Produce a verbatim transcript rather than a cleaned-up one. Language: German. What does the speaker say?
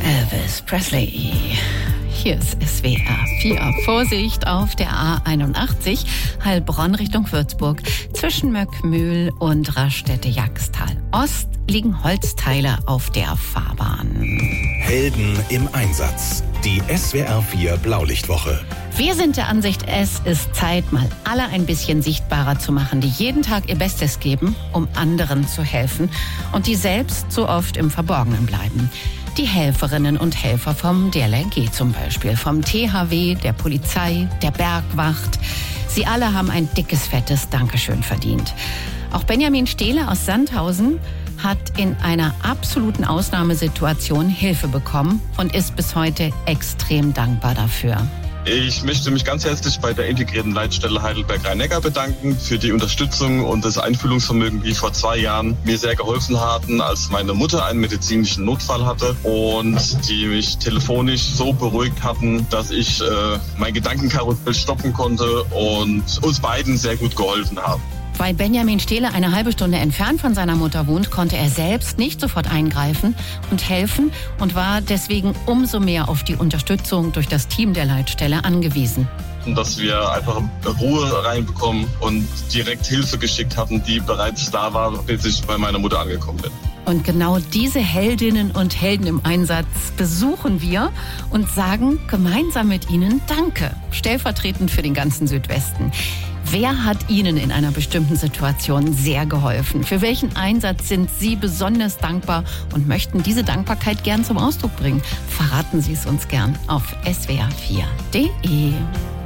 Elvis Presley. Hier ist S W R vier. Vorsicht auf der A einundachtzig, Heilbronn Richtung Würzburg. Zwischen Möckmühl und Raststätte-Jagstal Ost liegen Holzteile auf der Fahrbahn. Helden im Einsatz. Die S W R vier Blaulichtwoche. Wir sind der Ansicht, es ist Zeit, mal alle ein bisschen sichtbarer zu machen, die jeden Tag ihr Bestes geben, um anderen zu helfen und die selbst so oft im Verborgenen bleiben. Die Helferinnen und Helfer vom D L R G zum Beispiel, vom T H W, der Polizei, der Bergwacht. Sie alle haben ein dickes, fettes Dankeschön verdient. Auch Benjamin Stehle aus Sandhausen hat in einer absoluten Ausnahmesituation Hilfe bekommen und ist bis heute extrem dankbar dafür. Ich möchte mich ganz herzlich bei der integrierten Leitstelle Heidelberg-Rhein-Neckar bedanken für die Unterstützung und das Einfühlungsvermögen, die vor zwei Jahren mir sehr geholfen hatten, als meine Mutter einen medizinischen Notfall hatte und die mich telefonisch so beruhigt hatten, dass ich äh, mein Gedankenkarussell stoppen konnte und uns beiden sehr gut geholfen haben. Weil Benjamin Stehle eine halbe Stunde entfernt von seiner Mutter wohnt, konnte er selbst nicht sofort eingreifen und helfen und war deswegen umso mehr auf die Unterstützung durch das Team der Leitstelle angewiesen. Dass wir einfach Ruhe reinbekommen und direkt Hilfe geschickt hatten, die bereits da war, bis ich bei meiner Mutter angekommen bin. Und genau diese Heldinnen und Helden im Einsatz besuchen wir und sagen gemeinsam mit ihnen Danke, stellvertretend für den ganzen Südwesten. Wer hat Ihnen in einer bestimmten Situation sehr geholfen? Für welchen Einsatz sind Sie besonders dankbar und möchten diese Dankbarkeit gern zum Ausdruck bringen? Verraten Sie es uns gern auf S W R vier punkt de.